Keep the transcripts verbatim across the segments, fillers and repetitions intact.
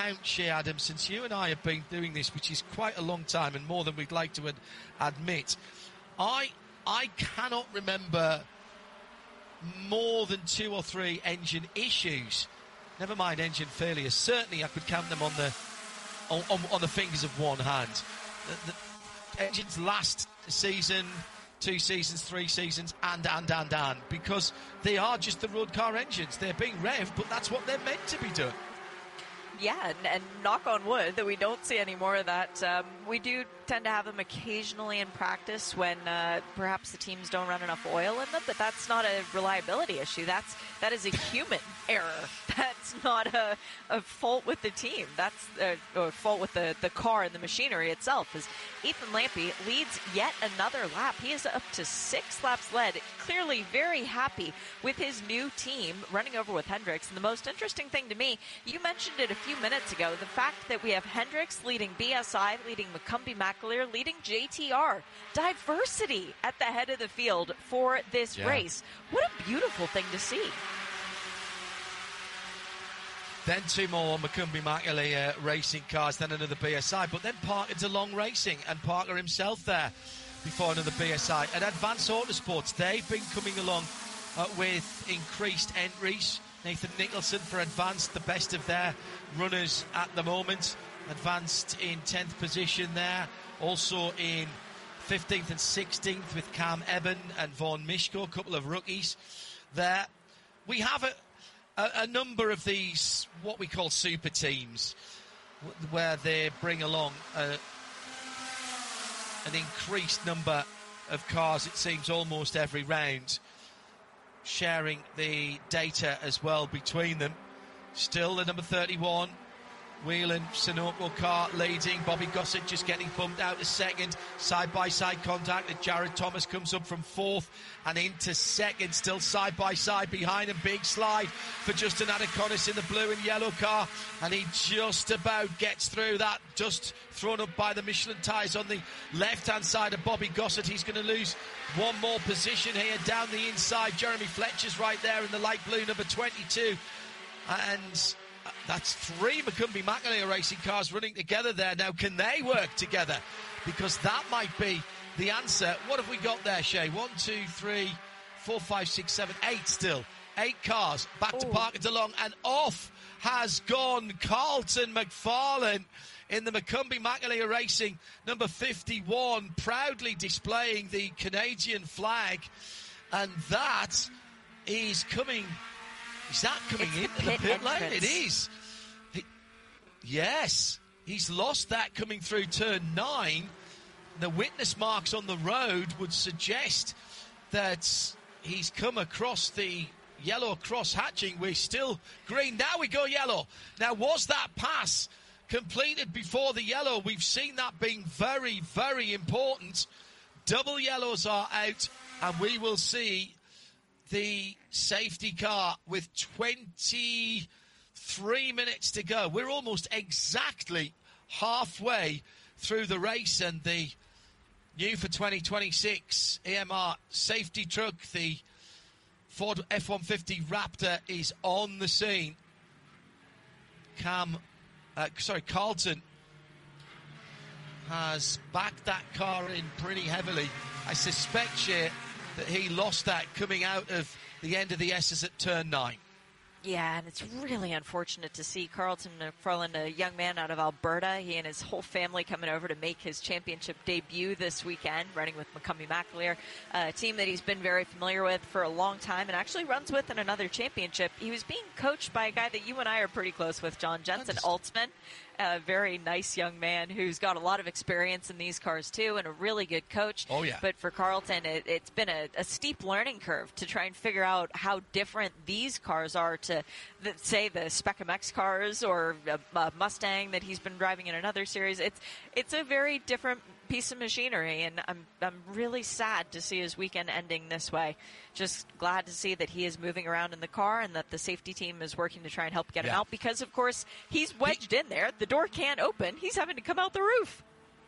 count, Shea Adams, since you and I have been doing this, which is quite a long time and more than we'd like to ad- admit, I I cannot remember more than two or three engine issues. Never mind engine failures. Certainly, I could count them on the on, on, on the fingers of one hand. The, the engines last season, two seasons, three seasons, and and and and because they are just the road car engines. They're being revved, but that's what they're meant to be doing. Yeah, and, and knock on wood that we don't see any more of that. Um, we do tend to have them occasionally in practice when uh, perhaps the teams don't run enough oil in them, but that's not a reliability issue. That's that is a human error. That's not a, a fault with the team. That's a, a fault with the, the car and the machinery itself. As Ethan Lampe leads yet another lap. He is up to six laps led, clearly very happy with his new team running over with Hendricks. And the most interesting thing to me, you mentioned it a few minutes ago, the fact that we have Hendricks leading B S I, leading McCumbee McAleer, leading J T R. Diversity at the head of the field for this yeah. race. What a beautiful thing to see. Then two more McCumbee McAleer racing cars, then another B S I, but then Parker DeLong Racing and Parker himself there before another B S I. At Advanced Autosports, they've been coming along uh, with increased entries. Nathan Nicholson for Advanced, the best of their runners at the moment. Advanced in tenth position there. Also in fifteenth and sixteenth with Cam Eben and Vaughan Mishko, a couple of rookies there. We have a, a, a number of these, what we call super teams, where they bring along a, an increased number of cars, it seems, almost every round, sharing the data as well between them. Still the number thirty-one Whelan Sunoco car leading. Bobby Gossett just getting bumped out a second. Side-by-side contact as Jared Thomas comes up from fourth and into second. Still side-by-side behind him. Big slide for Justin Adaconis in the blue and yellow car. And he just about gets through that. Dust thrown up by the Michelin tyres on the left-hand side of Bobby Gossett. He's going to lose one more position here down the inside. Jeremy Fletcher's right there in the light blue, number twenty-two. And that's three McCumbee McAleer racing cars running together there. Now, can they work together? Because that might be the answer. What have we got there, Shay? One, two, three, four, five, six, seven, eight still. Eight cars. Back Ooh. to Parker DeLong. And off has gone Carlton McFarlane in the McCumbee McAleer Racing, number fifty-one, proudly displaying the Canadian flag. And that is coming... Is that coming it's into the the pit, pit lane? entrance. It is. It, yes. He's lost that coming through turn nine. The witness marks on the road would suggest that he's come across the yellow cross hatching. We're still green. Now we go yellow. Now, was that pass completed before the yellow? We've seen that being very, very important. Double yellows are out, and we will see the safety car with twenty-three minutes to go. We're almost exactly halfway through the race, and the new for twenty twenty-six A M R safety truck, the Ford F one fifty Raptor, is on the scene. Cam, uh, sorry, Carlton has backed that car in pretty heavily. I suspect, Shea, that he lost that coming out of the end of the S's at turn nine. Yeah, and it's really unfortunate to see Carlton McFarlane, a young man out of Alberta. He and his whole family coming over to make his championship debut this weekend, running with McCumbee McAleer, a team that he's been very familiar with for a long time and actually runs with in another championship. He was being coached by a guy that you and I are pretty close with, John Jensen Altzman. A very nice young man who's got a lot of experience in these cars too, and a really good coach. Oh yeah. But for Carlton, it, it's been a, a steep learning curve to try and figure out how different these cars are to, the, say, the Spec M X cars or a, a Mustang that he's been driving in another series. It's it's a very different piece of machinery, and I'm I'm really sad to see his weekend ending this way. Just glad to see that he is moving around in the car and that the safety team is working to try and help get him yeah. out, because of course he's wedged he, in there. The door can't open. He's having to come out the roof.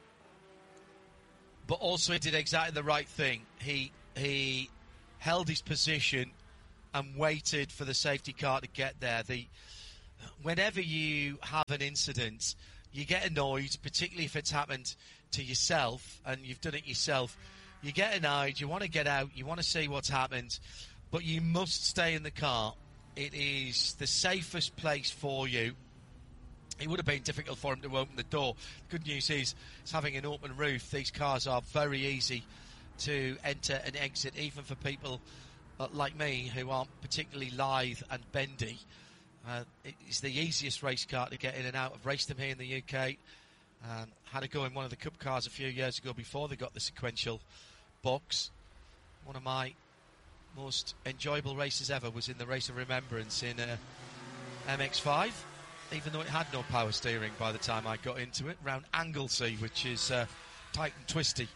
But also he did exactly the right thing. He he held his position and waited for the safety car to get there. The whenever you have an incident, you get annoyed, particularly if it's happened to yourself and you've done it yourself. You get annoyed, you want to get out, you want to see what's happened, but you must stay in the car. It is the safest place for you. It would have been difficult for him to open the door. The good news is, it's having an open roof. These cars are very easy to enter and exit, even for people uh, like me who aren't particularly lithe and bendy. Uh, it's the easiest race car to get in and out. I've raced them here in the U K. Um, had a go in one of the Cup cars a few years ago before they got the sequential box. One of my most enjoyable races ever was in the Race of Remembrance in uh, M X five, even though it had no power steering by the time I got into it, round Anglesey, which is uh, tight and twisty.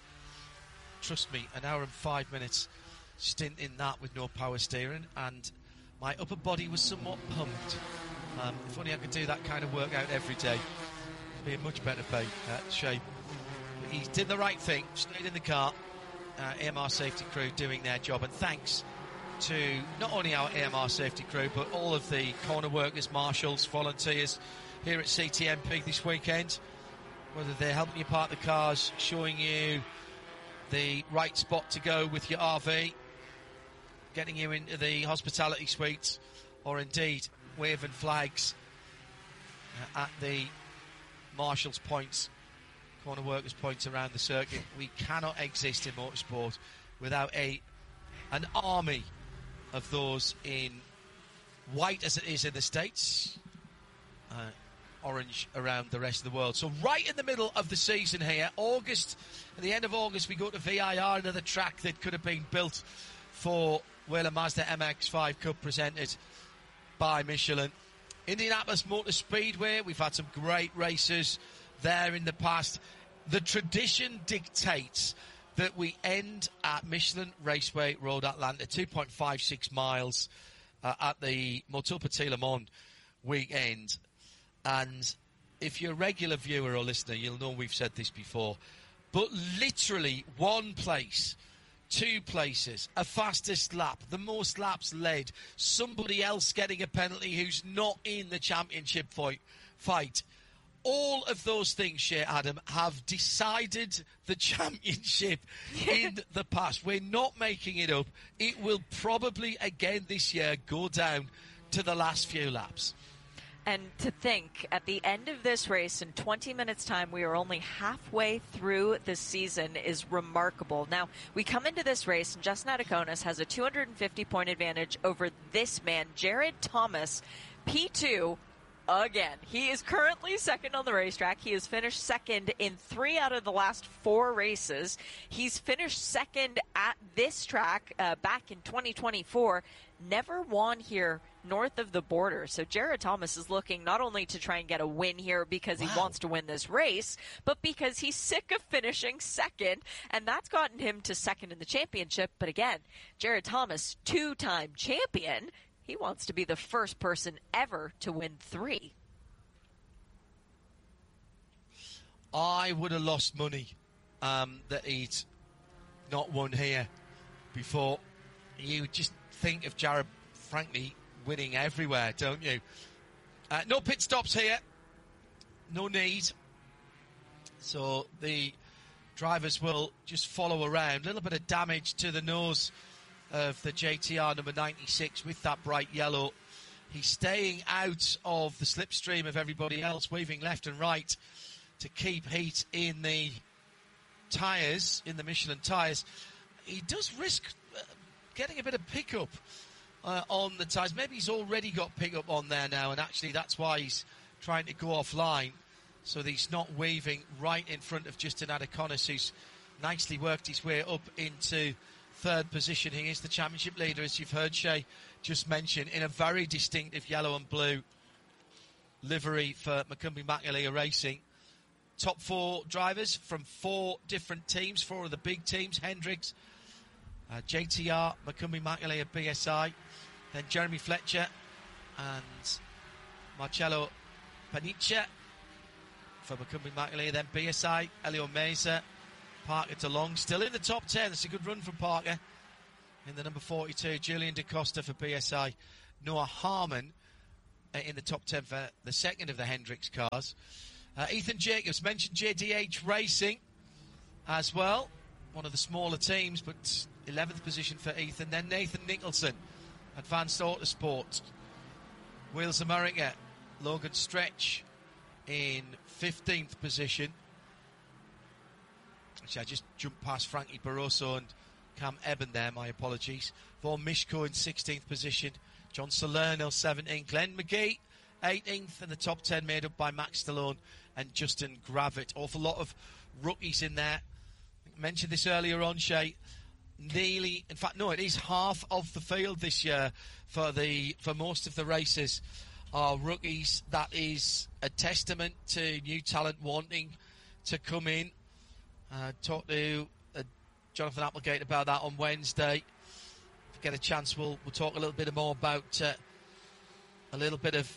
Trust me, an hour and five minutes stint in that with no power steering, and my upper body was somewhat pumped. Um, if only I could do that kind of workout every day, I'd be in much better pay, uh, shape. But he did the right thing, stayed in the car. Uh, A M R safety crew doing their job, and thanks to not only our A M R safety crew but all of the corner workers, marshals, volunteers here at C T M P this weekend, whether they're helping you park the cars, showing you the right spot to go with your R V, getting you into the hospitality suites, or indeed waving flags uh, at the marshals' points, corner workers' points around the circuit. We cannot exist in motorsport without a an army of those in white, as it is in the States, uh, orange around the rest of the world. So right in the middle of the season here, August, at the end of August, we go to V I R, another track that could have been built for Whelen Mazda M X five Cup presented by Michelin. Indianapolis Motor Speedway, we've had some great races there in the past. The tradition dictates that we end at Michelin Raceway Road Atlanta, two point five six miles uh, at the Motul Petit Le Mans weekend. And if you're a regular viewer or listener, you'll know we've said this before, but literally one place, two places, a fastest lap, the most laps led, somebody else getting a penalty who's not in the championship fight, fight. All of those things, Shea Adam, have decided the championship in the past. We're not making it up. It will probably, again this year, go down to the last few laps. And to think, at the end of this race, in twenty minutes' time, we are only halfway through the season is remarkable. Now, we come into this race, and Justin Adaconis has a two hundred fifty point advantage over this man, Jared Thomas, P two, again. He is currently second on the racetrack. He has finished second in three out of the last four races. He's finished second at this track uh, back in twenty twenty-four. Never won here north of the border. So Jared Thomas is looking not only to try and get a win here because wow. he wants to win this race, but because he's sick of finishing second, and that's gotten him to second in the championship. But again, Jared Thomas, two-time champion, he wants to be the first person ever to win three. I would have lost money um, that he'd not won here before. You just think of Jared, frankly, winning everywhere, don't you? Uh, no pit stops here. No need. So the drivers will just follow around. A little bit of damage to the nose of the J T R number ninety-six with that bright yellow. He's staying out of the slipstream of everybody else, weaving left and right to keep heat in the tyres, in the Michelin tyres. He does risk uh, getting a bit of pickup uh, on the tyres. Maybe he's already got pickup on there now, and actually that's why he's trying to go offline, so that he's not waving right in front of Justin Adaconis, who's nicely worked his way up into third position. He is the championship leader, as you've heard Shay just mention, in a very distinctive yellow and blue livery for Macumbi McAleer Racing. Top four drivers from four different teams, four of the big teams: Hendricks, uh, J T R, Macumbi McAleer, B S I, then Jeremy Fletcher and Marcello Panicia for Macumbi McAleer, then B S I, Elio Meza, Parker DeLong, still in the top ten. That's a good run from Parker. In the number forty-two, Julian DaCosta for B S I. Noah Harmon uh, in the top ten for the second of the Hendricks cars. Uh, Ethan Jacobs mentioned J D H Racing as well, one of the smaller teams, but eleventh position for Ethan. Then Nathan Nicholson, Advanced Autosport. Wheels America, Logan Stretch in fifteenth position. Actually, I just jumped past Frankie Barroso and Cam Eben there, my apologies. Vaughan Mishko in sixteenth position. John Salerno, seventeenth. Glenn McGee, eighteenth. And the top ten made up by Max Stallone and Justin Gravitt. Awful lot of rookies in there. I mentioned this earlier on, Shay. Nearly, in fact, no, it is half of the field this year for the for most of the races are rookies. That is a testament to new talent wanting to come in. Uh, talk to uh, Jonathan Applegate about that on Wednesday. If we get a chance, we'll we'll talk a little bit more about uh, a little bit of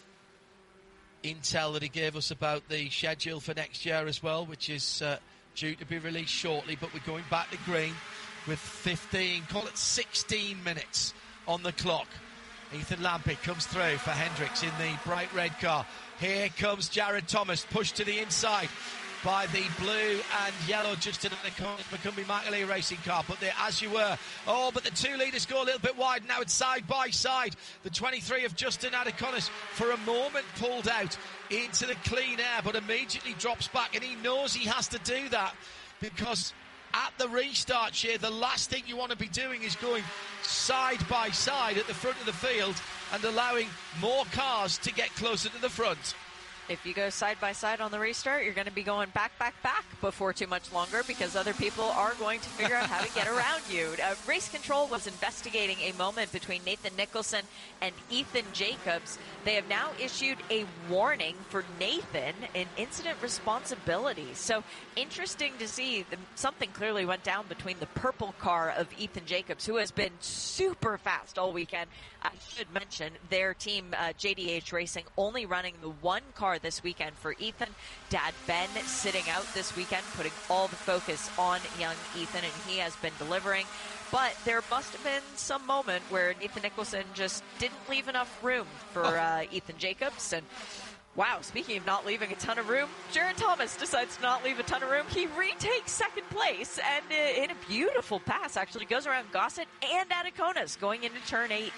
intel that he gave us about the schedule for next year as well, which is uh, due to be released shortly. But we're going back to green with fifteen, call it sixteen minutes on the clock. Ethan Lampy comes through for Hendricks in the bright red car. Here comes Jared Thomas, pushed to the inside by the blue and yellow Justin McCumbee Macaulay racing car. But there, as you were, oh, but the two leaders go a little bit wide. Now it's side by side. The twenty-three of Justin Adeconis for a moment pulled out into the clean air, but immediately drops back, and he knows he has to do that because at the restart here, the last thing you want to be doing is going side by side at the front of the field and allowing more cars to get closer to the front. If you go side by side on the restart, you're going to be going back, back, back before too much longer because other people are going to figure out how to get around you. Uh, Race Control was investigating a moment between Nathan Nicholson and Ethan Jacobs. They have now issued a warning for Nathan in incident responsibility. So interesting to see the, something clearly went down between the purple car of Ethan Jacobs, who has been super fast all weekend. I should mention their team, uh, J D H Racing, only running the one car this weekend for Ethan. Dad Ben sitting out this weekend, putting all the focus on young Ethan, and he has been delivering. But there must have been some moment where Nathan Nicholson just didn't leave enough room for uh, Ethan Jacobs. And wow, speaking of not leaving a ton of room, Jared Thomas decides to not leave a ton of room. He retakes second place, and uh, in a beautiful pass, actually goes around Gossett and Adeconis going into turn eight.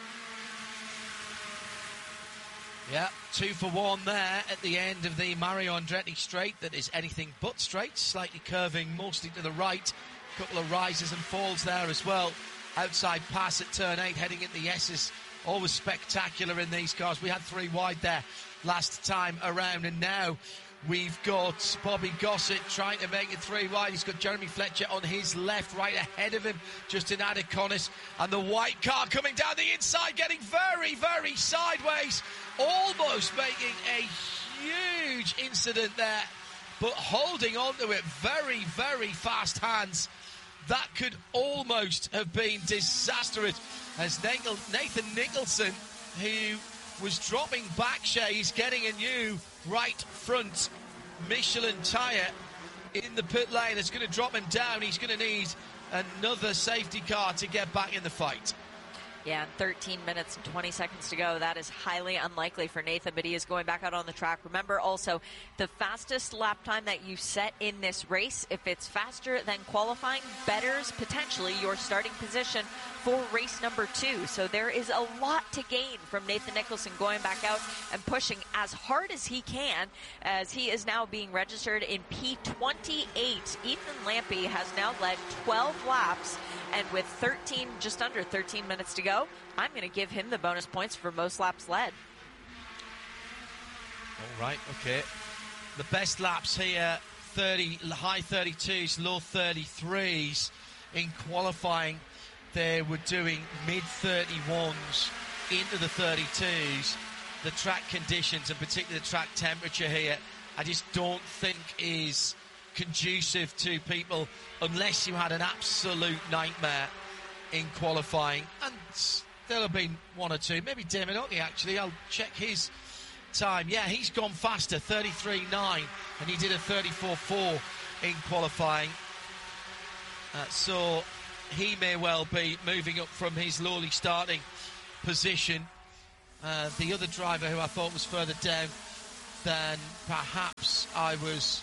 Yeah, two for one there at the end of the Mario Andretti straight that is anything but straight, slightly curving mostly to the right. A couple of rises and falls there as well. Outside pass at turn eight, heading into the S's. Always spectacular in these cars. We had three wide there last time around, and now we've got Bobby Gossett trying to make it three wide. He's got Jeremy Fletcher on his left, right ahead of him, Justin Adeconis, and the white car coming down the inside, getting very, very sideways, almost making a huge incident there, but holding on to it, very, very fast hands. That could almost have been disastrous as Nathan Nicholson, who was dropping back, Shay, he's getting a new right front Michelin tyre in the pit lane. It's going to drop him down. He's going to need another safety car to get back in the fight. Yeah, thirteen minutes and twenty seconds to go. That is highly unlikely for Nathan, but he is going back out on the track. Remember also, the fastest lap time that you set in this race, if it's faster than qualifying, betters potentially your starting position for race number two. So there is a lot to gain from Nathan Nicholson going back out and pushing as hard as he can, as he is now being registered in P twenty-eight. Ethan Lampy has now led twelve laps, and with thirteen, just under thirteen minutes to go, I'm going to give him the bonus points for most laps led. All right, okay. The best laps here, thirty, high thirty-twos, low thirty-threes. In qualifying, they were doing mid thirty-ones into the thirty-twos. The track conditions, and particularly the track temperature here, I just don't think is conducive to people unless you had an absolute nightmare in qualifying. And there'll have been one or two, maybe Damon Ockey actually. I'll check his time. Yeah, he's gone faster, thirty-three nine, and he did a thirty-four four in qualifying. Uh, so he may well be moving up from his lowly starting position. uh, the other driver who I thought was further down than perhaps I was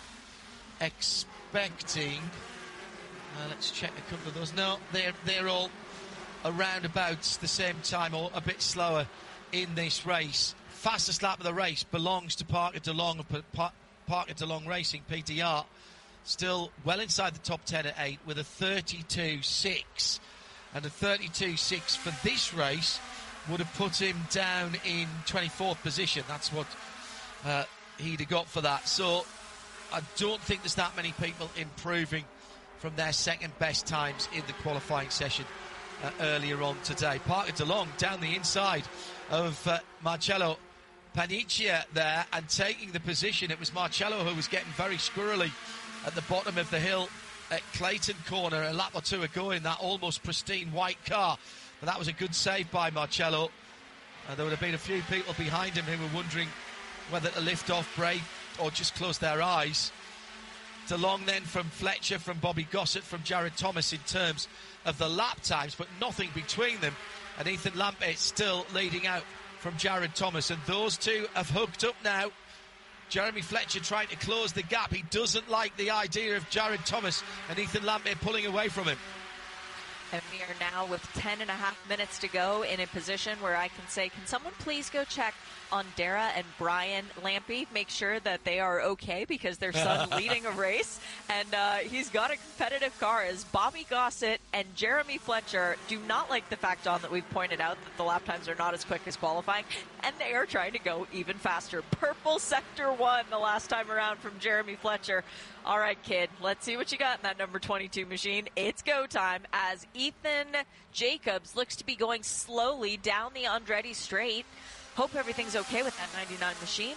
expecting. Uh, let's check a couple of those. No, they're, they're all around about the same time or a bit slower in this race. Fastest lap of the race belongs to Parker DeLong of pa- Parker DeLong Racing, P D R. Still well inside the top ten at eight with a thirty-two six. And a thirty-two six for this race would have put him down in twenty-fourth position. That's what uh, he'd have got for that. So I don't think there's that many people improving from their second best times in the qualifying session uh, earlier on today. Parker DeLong down the inside of uh, Marcello Paniccia there and taking the position. It was Marcello who was getting very squirrely at the bottom of the hill at Clayton Corner a lap or two ago in that almost pristine white car. But that was a good save by Marcello. Uh, there would have been a few people behind him who were wondering whether to lift off, brake, or just close their eyes. DeLong then from Fletcher, from Bobby Gossett, from Jared Thomas in terms of the lap times, but nothing between them. And Ethan Lampert still leading out from Jared Thomas. And those two have hooked up now. Jeremy Fletcher trying to close the gap. He doesn't like the idea of Jared Thomas and Ethan Lampert pulling away from him. And we are now with ten and a half minutes to go in a position where I can say, can someone please go check on Dara and Brian Lampy, make sure that they are okay because their son leading a race. And uh, he's got a competitive car as Bobby Gossett and Jeremy Fletcher do not like the fact, Don, that we've pointed out that the lap times are not as quick as qualifying. And they are trying to go even faster. Purple sector one the last time around from Jeremy Fletcher. All right, kid, let's see what you got in that number twenty-two machine. It's go time as Ethan Jacobs looks to be going slowly down the Andretti straight. Hope everything's okay with that ninety-nine machine.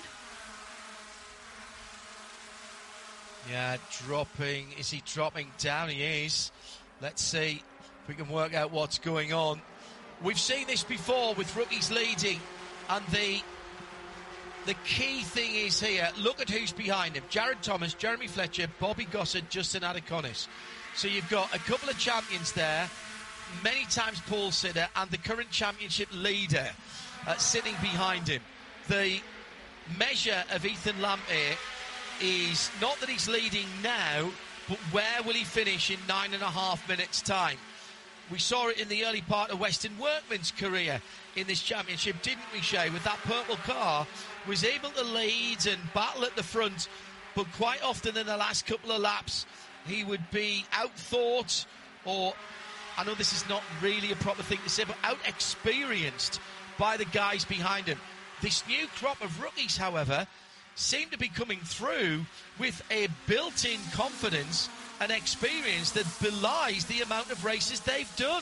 Yeah, dropping. Is he dropping down? He is. Let's see if we can work out what's going on. We've seen this before with rookies leading, and the the key thing is here, look at who's behind him. Jared Thomas, Jeremy Fletcher, Bobby Gossett, Justin Adaconis. So you've got a couple of champions there, many times pole sitter, and the current championship leader uh, sitting behind him. The measure of Ethan Lampert is not that he's leading now, but where will he finish in nine and a half minutes' time? We saw it in the early part of Weston Workman's career in this championship, didn't we, Shay? With that purple car, was able to lead and battle at the front, but quite often in the last couple of laps, he would be outthought, or, I know this is not really a proper thing to say, but out-experienced by the guys behind him. This new crop of rookies, however, seem to be coming through with a built-in confidence and experience that belies the amount of races they've done.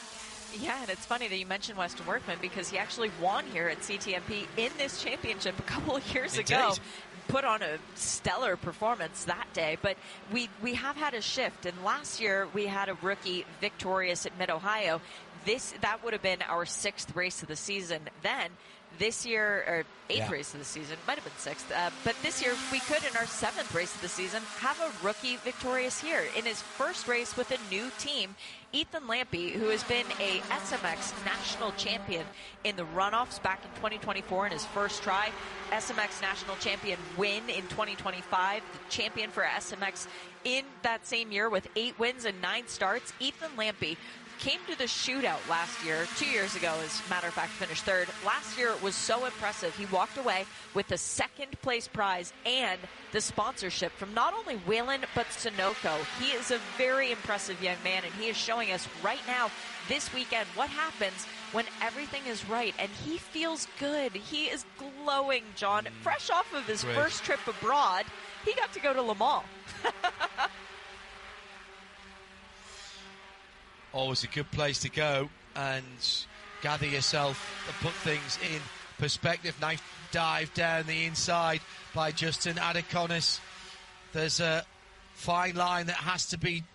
Yeah, and it's funny that you mentioned Weston Workman because he actually won here at C T M P in this championship a couple of years Indeed. ago. Put on a stellar performance that day, but we, we have had a shift. And last year we had a rookie victorious at Mid-Ohio. This that would have been our sixth race of the season then. This year, or eighth yeah. race of the season, might have been sixth, uh, but this year we could, in our seventh race of the season, have a rookie victorious here. In his first race with a new team, Ethan Lampy, who has been a S M X national champion in the runoffs back in twenty twenty-four in his first try, S M X national champion win in twenty twenty-five, the champion for S M X in that same year with eight wins and nine starts. Ethan Lampy came to the shootout last year, two years ago, as a matter of fact, finished third. Last year it was so impressive. He walked away with the second place prize and the sponsorship from not only Whelen, but Sunoco. He is a very impressive young man, and he is showing us right now, this weekend, what happens when everything is right. And he feels good. He is glowing, John. Mm. Fresh off of his Great. first trip abroad, he got to go to Le Mans. Always a good place to go and gather yourself and put things in perspective. Nice dive down the inside by Justin Adaconis. There's a fine line that has to be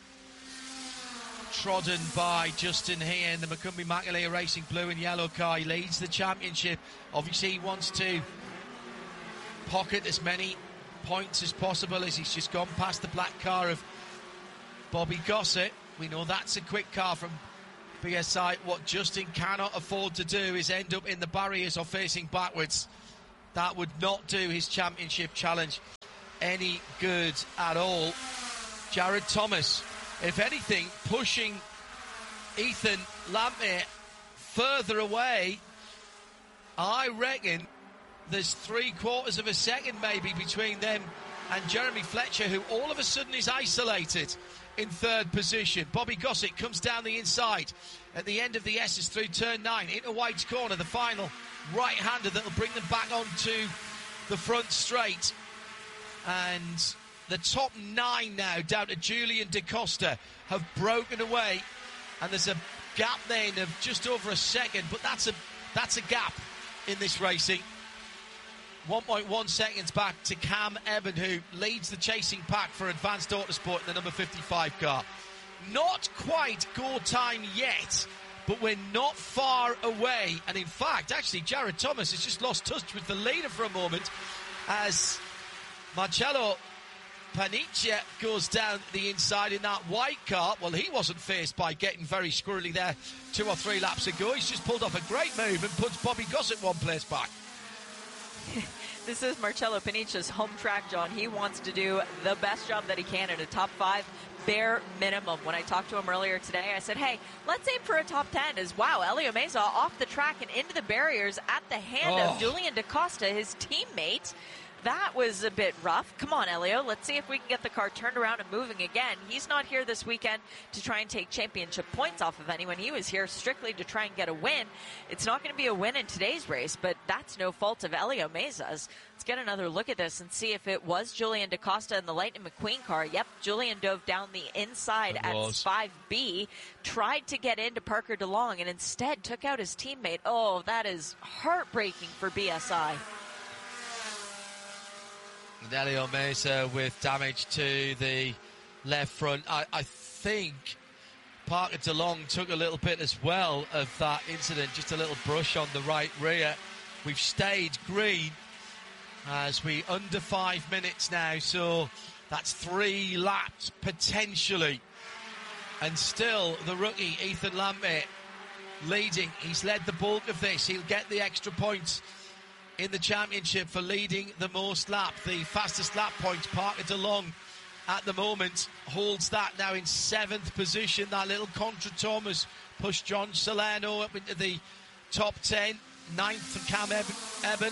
trodden by Justin here in the Macumbi Makalea Racing blue and yellow car. He leads the championship. Obviously he wants to pocket as many points as possible as he's just gone past the black car of Bobby Gossett. We know that's a quick car from B S I, what Justin cannot afford to do is end up in the barriers or facing backwards. That would not do his championship challenge any good at all. Jared Thomas, if anything, pushing Ethan Lamptey further away. I reckon there's three quarters of a second maybe between them and Jeremy Fletcher, who all of a sudden is isolated in third position. Bobby Gossett comes down the inside at the end of the S's through turn nine into White's corner, the final right-hander that will bring them back onto the front straight. And the top nine now down to Julian DaCosta have broken away, and there's a gap then of just over a second, but that's a that's a gap in this racing. one point one seconds back to Cam Eben, who leads the chasing pack for Advanced Autosport in the number fifty-five car. Not quite go time yet, but we're not far away. And in fact, actually, Jared Thomas has just lost touch with the leader for a moment as Marcello Paniccia goes down the inside in that white car. Well, he wasn't faced by getting very squirrely there two or three laps ago. He's just pulled off a great move and puts Bobby Gossett one place back. This is Marcello Paniccia's home track, John. He wants to do the best job that he can at a top five, bare minimum. When I talked to him earlier today, I said, hey, let's aim for a top ten. As wow, Elio Meza off the track and into the barriers at the hand oh. of Julian DaCosta, his teammate. That was a bit rough. Come on, Elio. Let's see if we can get the car turned around and moving again. He's not here this weekend to try and take championship points off of anyone. He was here strictly to try and get a win. It's not going to be a win in today's race, but that's no fault of Elio Meza's. Let's get another look at this and see if it was Julian DaCosta in the Lightning McQueen car. Yep, Julian dove down the inside it at was. five B, tried to get into Parker DeLong, and instead took out his teammate. Oh, that is heartbreaking for B S I. Elio Meza with damage to the left front. I, I think Parker DeLong took a little bit as well of that incident, just a little brush on the right rear. We've stayed green as we under five minutes now, so that's three laps potentially. And still the rookie Ethan Lamptey leading. He's led the bulk of this. He'll get the extra points in the championship for leading the most lap. The fastest lap points, Parker DeLong at the moment holds that now in seventh position. That little Contra Thomas pushed John Salerno up into the top ten. Ninth for Cam Eben.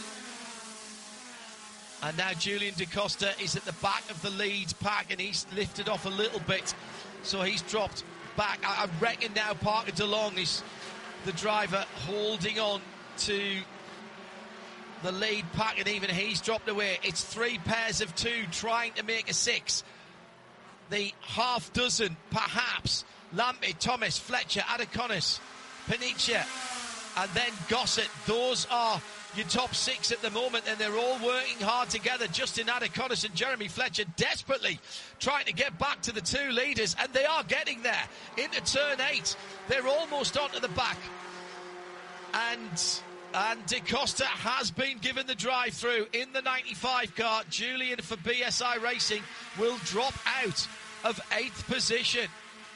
And now Julian DaCosta is at the back of the lead pack, and he's lifted off a little bit, so he's dropped back. I reckon now Parker DeLong is the driver holding on to the lead pack, and even he's dropped away. It's three pairs of two trying to make a six. The half dozen, perhaps. Lamptey, Thomas, Fletcher, Adaconis, Paniccia, and then Gossett. Those are your top six at the moment, and they're all working hard together. Justin Adaconis and Jeremy Fletcher desperately trying to get back to the two leaders, and they are getting there. Into turn eight, they're almost onto the back. And... And DaCosta has been given the drive-through in the ninety-five car. Julian for B S I Racing will drop out of eighth position.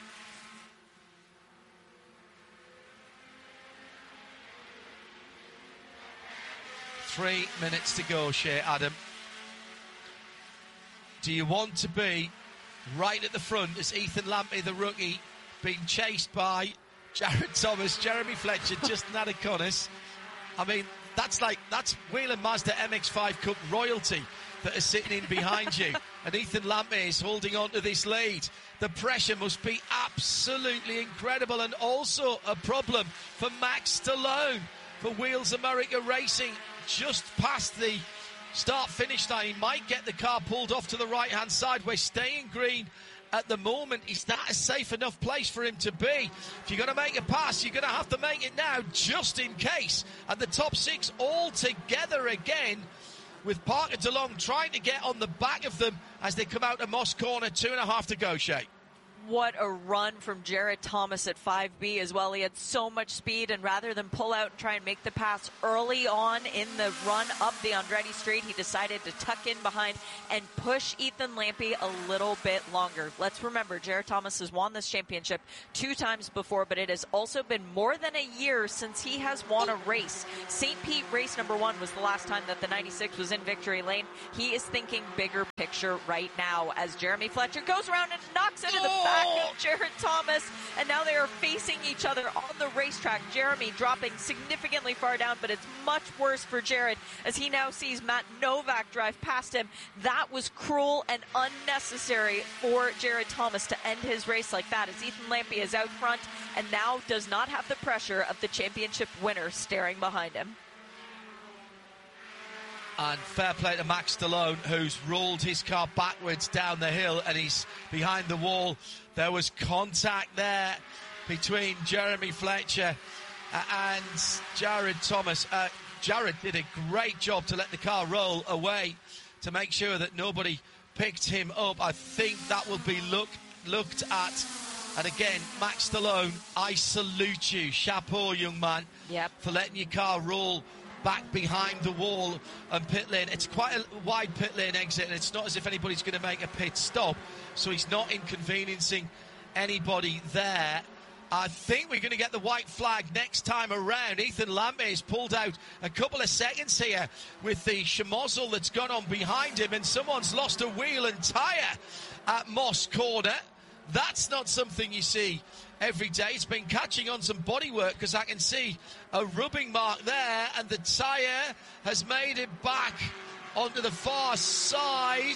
Three minutes to go, Shea Adam. Do you want to be right at the front as Ethan Lamptey, the rookie, being chased by Jared Thomas, Jeremy Fletcher, Justin Adaconis? I mean, that's like, that's Whelen Mazda M X five Cup royalty that is sitting in behind you. And Ethan Lamptey is holding on to this lead. The pressure must be absolutely incredible, and also a problem for Max Stallone for Wheels America Racing. Just past the start-finish line, he might get the car pulled off to the right-hand side. We're staying green at the moment. Is that a safe enough place for him to be? If you're going to make a pass, you're going to have to make it now, just in case. And the top six all together again, with Parker DeLong trying to get on the back of them as they come out of Moss Corner. Two and a half to go, Shay. what a run from Jared Thomas at five B as well. He had so much speed, and rather than pull out and try and make the pass early on in the run up the Andretti Straight, he decided to tuck in behind and push Ethan Lampe a little bit longer. Let's remember, Jared Thomas has won this championship two times before, but it has also been more than a year since he has won a race. Saint Pete race number one was the last time that the ninety-six was in victory lane. He is thinking bigger picture right now as Jeremy Fletcher goes around and knocks into the back of Jared Thomas, and now they are facing each other on the racetrack. Jeremy dropping significantly far down, but it's much worse for Jared as he now sees Matt Novak drive past him. That was cruel and unnecessary for Jared Thomas to end his race like that, as Ethan Lampe is out front and now does not have the pressure of the championship winner staring behind him. And fair play to Max Stallone, who's rolled his car backwards down the hill, and he's behind the wall. There was contact there between Jeremy Fletcher and Jared Thomas. Uh, Jared did a great job to let the car roll away to make sure that nobody picked him up. I think that will be look, looked at. And again, Max Stallone, I salute you. Chapeau, young man, yep. for letting your car roll back behind the wall and pit lane. It's quite a wide pit lane exit, and it's not as if anybody's going to make a pit stop, so he's not inconveniencing anybody there. I think we're going to get the white flag next time around. Ethan Lampe has pulled out a couple of seconds here with the schmozzle that's gone on behind him, and someone's lost a wheel and tyre at Moss Corner. That's not something you see every day. It's been catching on some bodywork, because I can see a rubbing mark there, and the tyre has made it back onto the far side.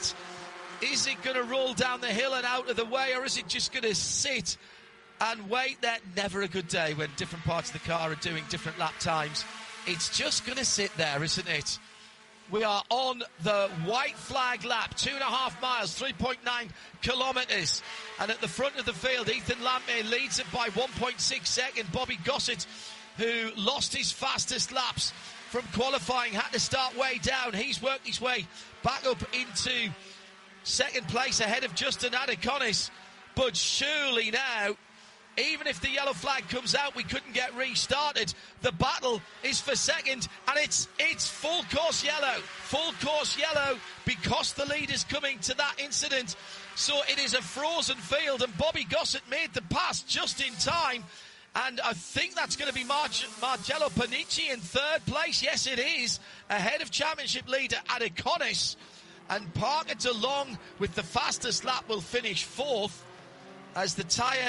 Is it going to roll down the hill and out of the way, or is it just going to sit and wait there? Never a good day when different parts of the car are doing different lap times. It's just going to sit there, isn't it? We are on the white flag lap, two and a half miles, three point nine kilometres. And at the front of the field, Ethan Lampe leads it by one point six seconds. Bobby Gossett, who lost his fastest laps from qualifying, had to start way down. He's worked his way back up into second place ahead of Justin Adeconis. But surely now, even if the yellow flag comes out, we couldn't get restarted. The battle is for second, and it's it's full course yellow. Full course yellow because the lead is coming to that incident. So it is a frozen field, and Bobby Gossett made the pass just in time. And I think that's going to be Mar- Marcello Panici in third place. Yes, it is. Ahead of championship leader Adeconis. And Parker DeLong with the fastest lap will finish fourth as the tyre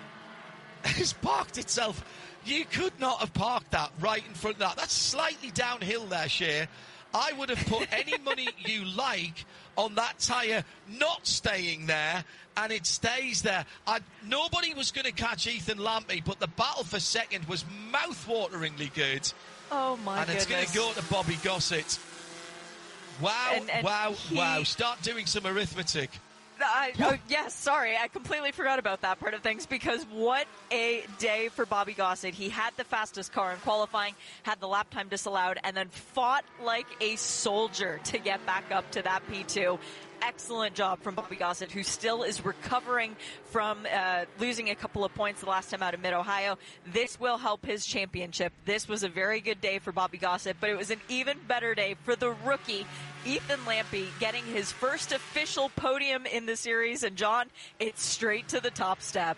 has parked itself. You could not have parked that right in front of that. That's slightly downhill there, Shea. I would have put any money you like on that tyre not staying there, and it stays there. I, nobody was going to catch Ethan Lampe, but the battle for second was mouth-wateringly good. Oh, my and goodness. And it's going to go to Bobby Gossett. Wow, and, and wow, he... wow. Start doing some arithmetic. I, oh, yes, sorry. I completely forgot about that part of things, because what a day for Bobby Gossett. He had the fastest car in qualifying, had the lap time disallowed, and then fought like a soldier to get back up to that P two. Excellent job from Bobby Gossett, who still is recovering from uh, losing a couple of points the last time out of Mid-Ohio. This will help his championship. This was a very good day for Bobby Gossett, but it was an even better day for the rookie, Ethan Lampe, getting his first official podium in the series. And, John, it's straight to the top step.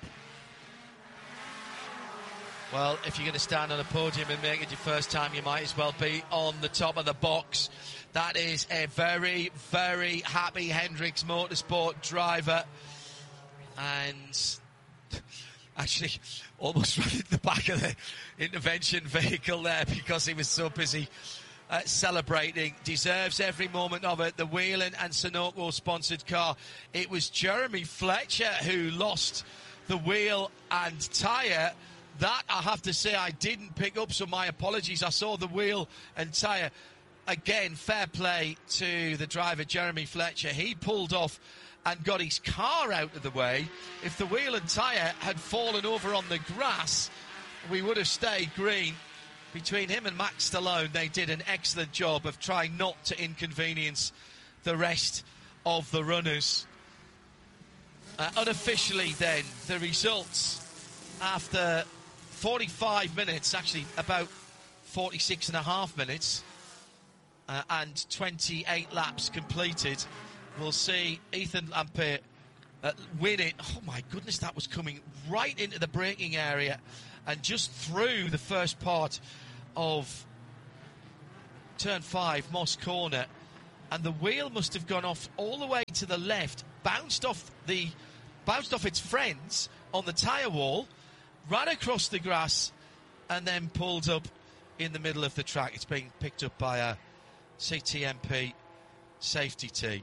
Well, if you're going to stand on a podium and make it your first time, you might as well be on the top of the box. That is a very, very happy Hendricks Motorsport driver. And actually almost ran into the back of the intervention vehicle there because he was so busy uh, celebrating. Deserves every moment of it. The Whelen and Sunoco sponsored car. It was Jeremy Fletcher who lost the wheel and tyre. That, I have to say, I didn't pick up, so my apologies. I saw the wheel and tyre. Again, fair play to the driver, Jeremy Fletcher. He pulled off and got his car out of the way. If the wheel and tyre had fallen over on the grass, we would have stayed green. Between him and Max Stallone, they did an excellent job of trying not to inconvenience the rest of the runners. Uh, unofficially, then, the results after forty-five minutes, actually about forty-six and a half minutes, uh, and twenty-eight laps completed, we'll see Ethan Lampe uh, win it. Oh, my goodness, that was coming right into the braking area and just through the first part of turn five, Moss Corner. And the wheel must have gone off all the way to the left, bounced off the, bounced off its friends on the tyre wall, ran across the grass, and then pulled up in the middle of the track. It's being picked up by a C T M P safety team.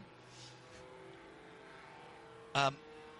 Um,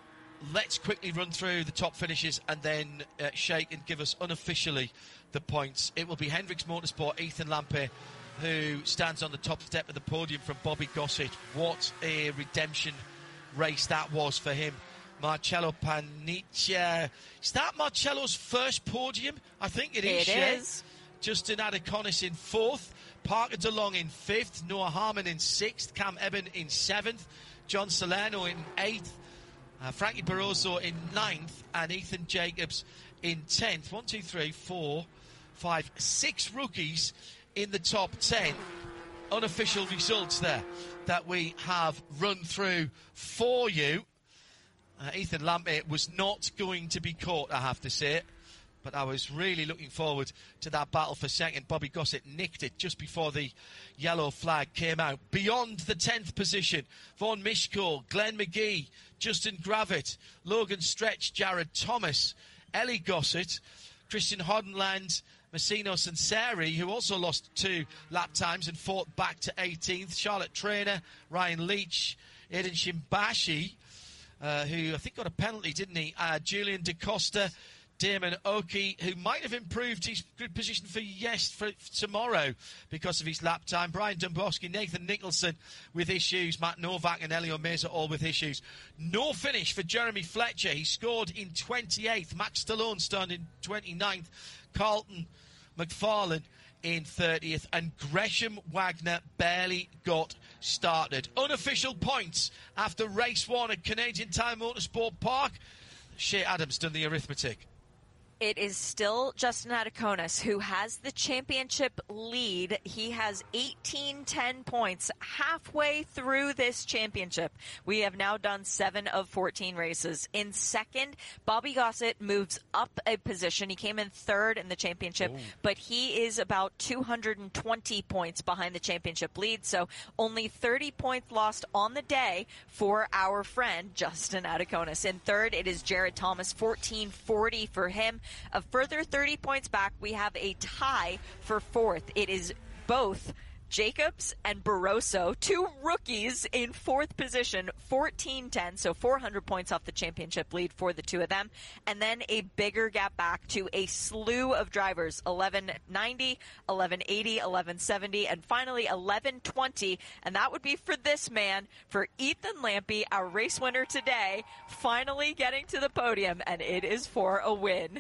let's quickly run through the top finishes and then uh, Shake and give us unofficially the points. It will be Hendricks Motorsport, Ethan Lampe, who stands on the top step of the podium from Bobby Gossett. What a redemption race that was for him. Marcello Paniccia. Is that Marcello's first podium? I think it is. It yeah. is. Justin Adaconis in fourth. Parker DeLong in fifth. Noah Harmon in sixth. Cam Eben in seventh. John Salerno in eighth. Uh, Frankie Barroso in ninth. And Ethan Jacobs in tenth. One, two, three, four, five, six rookies in the top ten. Unofficial results there that we have run through for you. Uh, Ethan Lampe was not going to be caught, I have to say, but I was really looking forward to that battle for second. Bobby Gossett nicked it just before the yellow flag came out. Beyond the tenth position, Vaughan Mishko, Glenn McGee, Justin Gravitt, Logan Stretch, Jared Thomas, Ellie Gossett, Christian Hodenland, Massino Sanseri, who also lost two lap times and fought back to eighteenth. Charlotte Trainer, Ryan Leach, Aidan Shimbashi, uh, who I think got a penalty, didn't he? Uh, Julian DaCosta, Damon Oki, who might have improved his good position for yes for tomorrow because of his lap time. Brian Domboski, Nathan Nicholson with issues. Matt Novak and Elio Meza all with issues. No finish for Jeremy Fletcher. He scored in twenty-eighth. Max Stallone started in twenty-ninth. Carlton McFarlane in thirtieth, and Gresham Wagner barely got started. Unofficial points after race one at Canadian Tire Motorsport Park. Shea Adams done the arithmetic. It is still Justin Adaconis who has the championship lead. He has eighteen ten points halfway through this championship. We have now done seven of fourteen races. In second, Bobby Gossett moves up a position. He came in third in the championship, Ooh. but he is about two hundred twenty points behind the championship lead. So only thirty points lost on the day for our friend Justin Adaconis. In third, it is Jared Thomas, fourteen forty for him. A further thirty points back, we have a tie for fourth. It is both Jacobs and Barroso, two rookies in fourth position, fourteen ten, so four hundred points off the championship lead for the two of them. And then a bigger gap back to a slew of drivers, eleven ninety, eleven eighty, eleven seventy, and finally eleven twenty. And that would be for this man, for Ethan Lampe, our race winner today, finally getting to the podium, and it is for a win.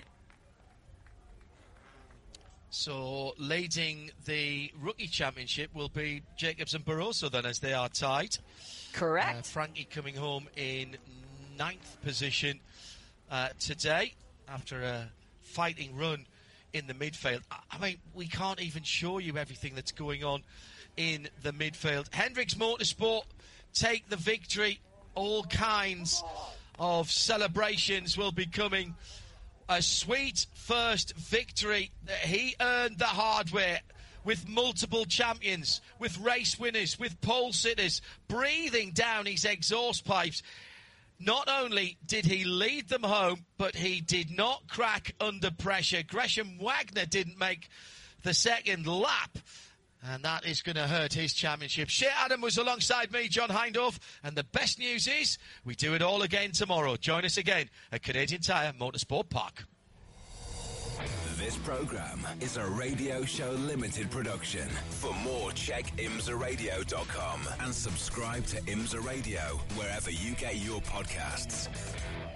So leading the rookie championship will be Jacobs and Barroso then, as they are tied. Correct. Uh, Frankie coming home in ninth position uh, today after a fighting run in the midfield. I mean, we can't even show you everything that's going on in the midfield. Hendricks Motorsport take the victory. All kinds of celebrations will be coming. A sweet first victory that he earned the hard way, with multiple champions, with race winners, with pole sitters breathing down his exhaust pipes. Not only did he lead them home, but he did not crack under pressure. Gresham Wagner didn't make the second lap, and that is going to hurt his championship. Shea Adam was alongside me, John Hindhaugh, and the best news is we do it all again tomorrow. Join us again at Canadian Tire Motorsport Park. This program is a Radio Show Limited production. For more, check imsa radio dot com and subscribe to IMSA Radio wherever you get your podcasts.